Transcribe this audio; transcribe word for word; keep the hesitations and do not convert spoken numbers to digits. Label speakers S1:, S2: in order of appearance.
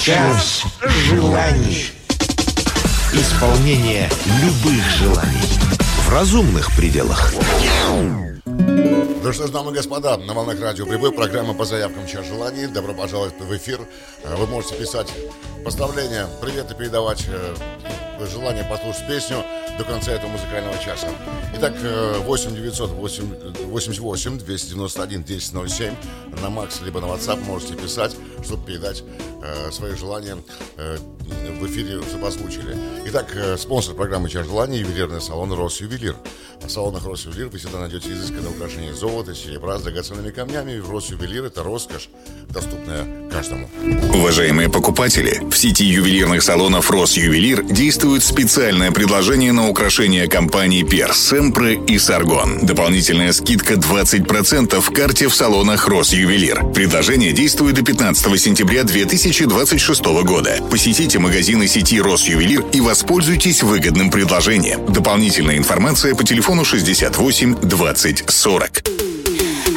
S1: Час желаний. Исполнение любых желаний в разумных пределах.
S2: Ну что ж, дамы и господа, на волнах радио «Прибой», программа по заявкам «Час желаний». Добро пожаловать в эфир. Вы можете писать поздравления, приветы передавать, желание послушать песню до конца этого музыкального часа. Итак, восемь девятьсот восемьдесят восемь двести девяносто один десять ноль семь на Макс либо на WhatsApp можете писать, чтобы передать э, свои желания э, в эфире, чтобы озвучили. Итак, э, спонсор программы «Час желаний» — ювелирный салон «Росювелир». В салонах «Росювелир» вы всегда найдете изысканное украшение золота, серебра с драгоценными камнями. «Росювелир» — это роскошь, доступная каждому.
S3: Уважаемые покупатели, в сети ювелирных салонов «Росювелир» действует специальное предложение на украшения компаний «Перс», «Семпре» и «Саргон». Дополнительная скидка двадцать процентов в карте в салонах «Росювелир». Предложение действует до пятнадцатого сентября две тысячи двадцать шестого года. Посетите магазины сети «Росювелир» и воспользуйтесь выгодным предложением. Дополнительная информация по телефону шестьдесят восемь двадцать сорок.